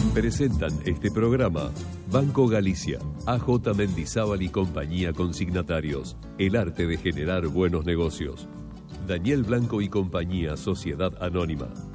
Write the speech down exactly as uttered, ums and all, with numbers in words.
Presentan este programa Banco Galicia, A J Mendizábal y compañía consignatarios. El arte de generar buenos negocios. Daniel Blanco y compañía, Sociedad Anónima.